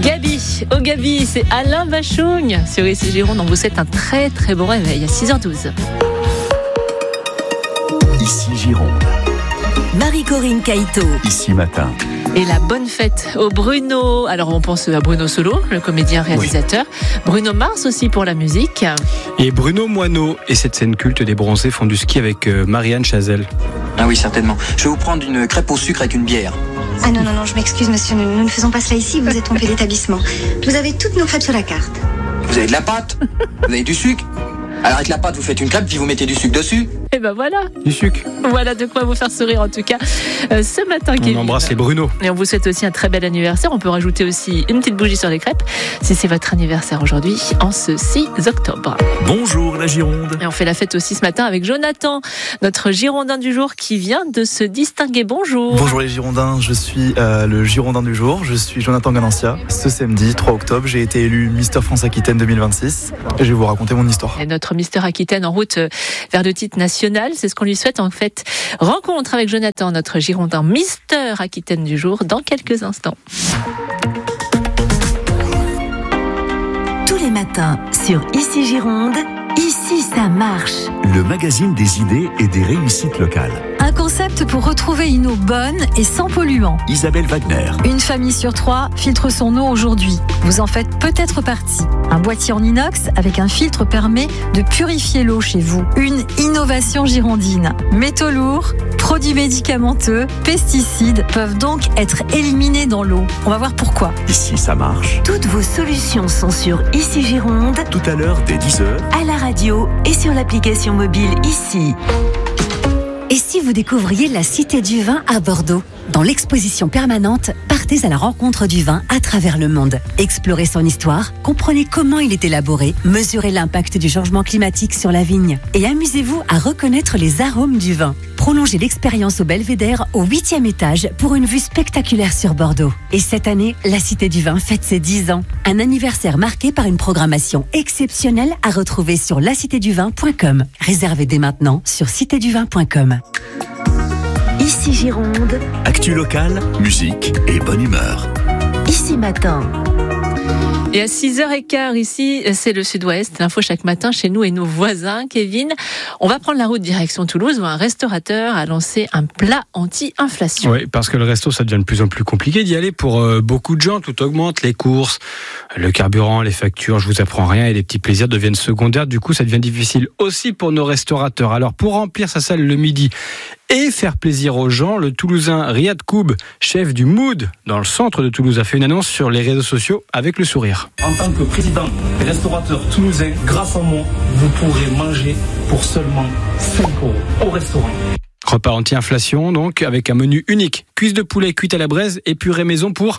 Gabi, c'est Alain Bachung sur ici Gironde. On vous souhaite un très très bon réveil à 6h12. Ici Gironde. Marie-Corinne Caïto. Ici Matin. Et la bonne fête au Bruno. Alors on pense à Bruno Solo, le comédien réalisateur. Oui. Bruno Mars aussi pour la musique. Et Bruno Moineau et cette scène culte des bronzés font du ski avec Marianne Chazelle. Ah oui, certainement. Je vais vous prendre une crêpe au sucre avec une bière. Ah non, je m'excuse monsieur, nous ne faisons pas cela ici, vous êtes trompé d'établissement. Vous avez toutes nos crêpes sur la carte. Vous avez de la pâte? Vous avez du sucre? Alors avec la pâte, vous faites une crêpe puis vous mettez du sucre dessus. Et ben voilà. Du sucre. Voilà de quoi vous faire sourire en tout cas ce matin. Kevin. On embrasse les Bruno. Et on vous souhaite aussi un très bel anniversaire. On peut rajouter aussi une petite bougie sur les crêpes si c'est votre anniversaire aujourd'hui en ce 6 octobre. Bonjour la Gironde. Et on fait la fête aussi ce matin avec Jonathan, notre Girondin du jour qui vient de se distinguer. Bonjour. Bonjour les Girondins, je suis le Girondin du jour. Je suis Jonathan Ganancia. Ce samedi 3 octobre, j'ai été élu Mister France Aquitaine 2026 et je vais vous raconter mon histoire. Et notre Mister Aquitaine en route vers le titre national, c'est ce qu'on lui souhaite en fait. Rencontre avec Jonathan, notre Girondin Mister Aquitaine du jour, dans quelques instants. Tous les matins sur Ici Gironde, ici ça marche. Le magazine des idées et des réussites locales. Un concept pour retrouver une eau bonne et sans polluants. Isabelle Wagner. Une famille sur 3 filtre son eau aujourd'hui. Vous en faites peut-être partie. Un boîtier en inox avec un filtre permet de purifier l'eau chez vous. Une innovation girondine. Métaux lourds, produits médicamenteux, pesticides peuvent donc être éliminés dans l'eau. On va voir pourquoi. Ici ça marche. Toutes vos solutions sont sur Ici Gironde. Tout à l'heure dès 10h. À la radio et sur l'application mobile Ici. Et si vous découvriez la Cité du Vin à Bordeaux? Dans l'exposition permanente, partez à la rencontre du vin à travers le monde. Explorez son histoire, comprenez comment il est élaboré, mesurez l'impact du changement climatique sur la vigne et amusez-vous à reconnaître les arômes du vin. Prolongez l'expérience au Belvédère au 8e étage pour une vue spectaculaire sur Bordeaux. Et cette année, la Cité du Vin fête ses 10 ans. Un anniversaire marqué par une programmation exceptionnelle à retrouver sur lacitéduvin.com. Réservez dès maintenant sur citéduvin.com. Ici Gironde. Actu locale, musique et bonne humeur. Ici Matin. Et à 6h15 ici, c'est le Sud-Ouest. L'info chaque matin chez nous et nos voisins. Kevin, on va prendre la route direction Toulouse où un restaurateur a lancé un plat anti-inflation. Oui, parce que le resto, ça devient de plus en plus compliqué d'y aller pour beaucoup de gens. Tout augmente, les courses, le carburant, les factures, je vous apprends rien et les petits plaisirs deviennent secondaires. Du coup, ça devient difficile aussi pour nos restaurateurs. Alors, pour remplir sa salle le midi et faire plaisir aux gens, le Toulousain Riyad Koub, chef du Mood dans le centre de Toulouse, a fait une annonce sur les réseaux sociaux avec le sourire. En tant que président des restaurateurs toulousains, grâce à moi, vous pourrez manger pour seulement 5 € au restaurant. Repas anti-inflation, donc, avec un menu unique. Cuisse de poulet cuite à la braise et purée maison pour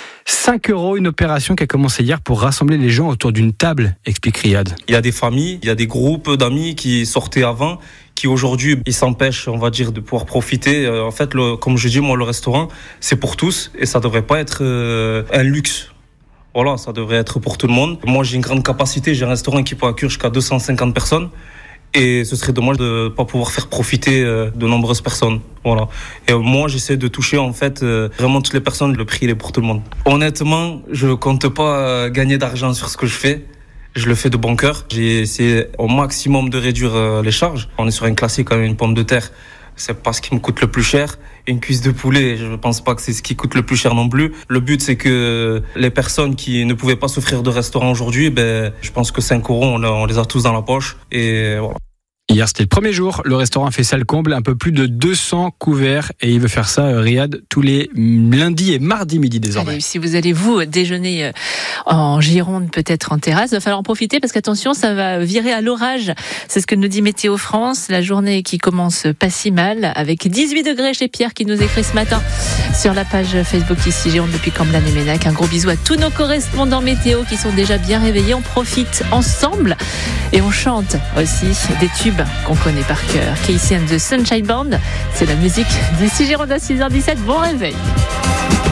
5 €, une opération qui a commencé hier pour rassembler les gens autour d'une table, explique Riyad. Il y a des familles, il y a des groupes d'amis qui sortaient avant, qui aujourd'hui, ils s'empêchent, on va dire, de pouvoir profiter. En fait, comme je dis, moi, le restaurant, c'est pour tous et ça devrait pas être un luxe. Voilà, ça devrait être pour tout le monde. Moi, j'ai une grande capacité, j'ai un restaurant qui peut accueillir jusqu'à 250 personnes. Et ce serait dommage de pas pouvoir faire profiter de nombreuses personnes. Voilà. Et moi, j'essaie de toucher en fait vraiment toutes les personnes. Le prix, il est pour tout le monde. Honnêtement, je compte pas gagner d'argent sur ce que je fais. Je le fais de bon cœur. J'ai essayé au maximum de réduire les charges. On est sur un classique, quand même, une pomme de terre. C'est pas ce qui me coûte le plus cher. Une cuisse de poulet, je pense pas que c'est ce qui coûte le plus cher non plus. Le but, c'est que les personnes qui ne pouvaient pas s'offrir de restaurant aujourd'hui, je pense que 5 € on les a tous dans la poche. Et voilà. Hier, c'était le premier jour. Le restaurant a fait salle comble, un peu plus de 200 couverts. Et il veut faire ça, Riyad, tous les lundis et mardis midi désormais. Allez, si vous allez, vous, déjeuner en Gironde, peut-être en terrasse, il va falloir en profiter parce qu'attention, ça va virer à l'orage. C'est ce que nous dit Météo France. La journée qui commence pas si mal, avec 18 degrés chez Pierre qui nous écrit ce matin sur la page Facebook Ici Gironde depuis Camblaine et Ménac. Un gros bisou à tous nos correspondants météo qui sont déjà bien réveillés. On profite ensemble et on chante aussi des tubes qu'on connaît par cœur. Casey and the Sunshine Band, c'est la musique d'ici Gironde à 6h17. Bon réveil.